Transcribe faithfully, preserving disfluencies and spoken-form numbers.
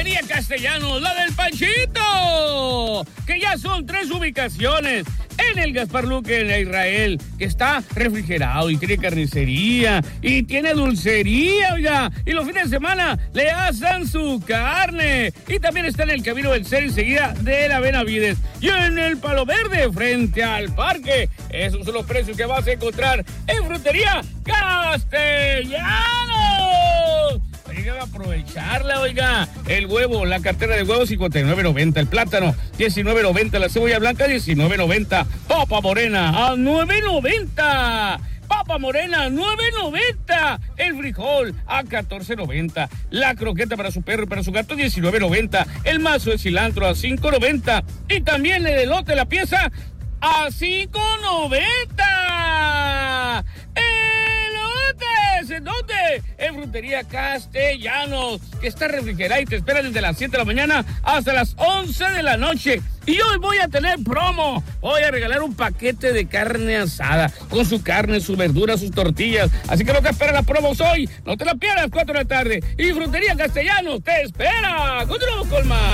Frutería Castellanos, la del Panchito, que ya son tres ubicaciones. En el Gaspar Luque, en Israel, que está refrigerado y tiene carnicería y tiene dulcería, oiga. Y los fines de semana le asan su carne. Y también está en el Camino del Ser, enseguida de la Benavides. Y en el Palo Verde, frente al parque. Esos son los precios que vas a encontrar en Frutería Castellanos. Oiga, aprovecharla, oiga. El huevo, la cartera de huevos, cincuenta y nueve noventa. El plátano, diecinueve noventa. La cebolla blanca, diecinueve noventa. Papa morena, a nueve noventa. Papa morena, nueve noventa. El frijol, a catorce noventa. La croqueta para su perro y para su gato, diecinueve noventa. El mazo de cilantro, a cinco noventa. Y también el elote, la pieza, a cinco noventa. ¿En dónde? En Frutería Castellanos, que está refrigerada y te espera desde las siete de la mañana hasta las once de la noche. Y hoy voy a tener promo. Voy a regalar un paquete de carne asada con su carne, su verdura, sus tortillas. Así que no te esperes las promos hoy. No te la pierdas, cuatro de la tarde. Y Frutería Castellanos te espera. Continuamos con más.